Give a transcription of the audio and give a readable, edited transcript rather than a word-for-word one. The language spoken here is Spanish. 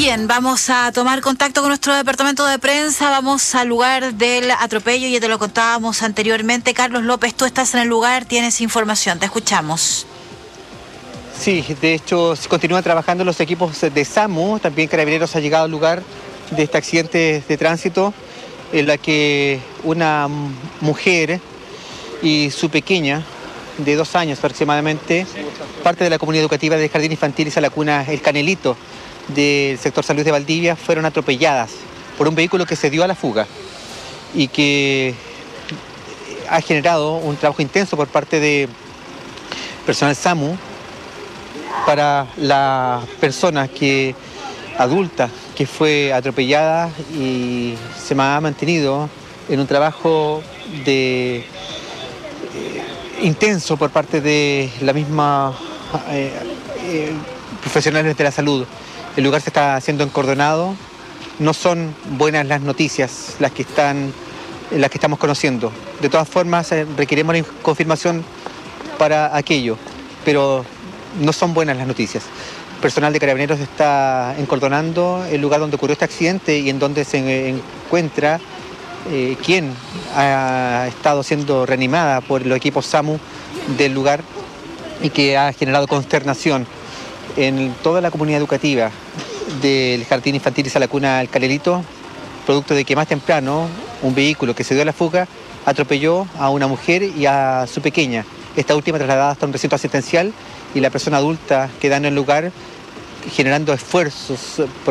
Bien, vamos a tomar contacto con nuestro departamento de prensa, vamos al lugar del atropello, ya te lo contábamos anteriormente. Carlos López, tú estás en el lugar, tienes información, te escuchamos. Sí, de hecho se continúan trabajando los equipos de SAMU, también Carabineros ha llegado al lugar de este accidente de tránsito en la que una mujer y su pequeña, de 2 años aproximadamente, parte de la comunidad educativa del Jardín Infantil y Salacuna El Canelito del sector Salud de Valdivia, fueron atropelladas por un vehículo que se dio a la fuga y que ha generado un trabajo intenso por parte de personal SAMU para la persona adulta que fue atropellada, y se me ha mantenido en un trabajo intenso por parte de la misma profesionales de la salud. El lugar se está haciendo encordonado. No son buenas las noticias las que estamos conociendo. De todas formas, requerimos la confirmación para aquello, pero no son buenas las noticias. Personal de Carabineros está encordonando el lugar donde ocurrió este accidente y en donde se encuentra quien ha estado siendo reanimada por los equipos SAMU del lugar y que ha generado consternación en toda la comunidad educativa del Jardín Infantil y Salacuna El Canelito, producto de que más temprano un vehículo que se dio a la fuga atropelló a una mujer y a su pequeña. Esta última trasladada hasta un recinto asistencial y la persona adulta quedando en el lugar generando esfuerzos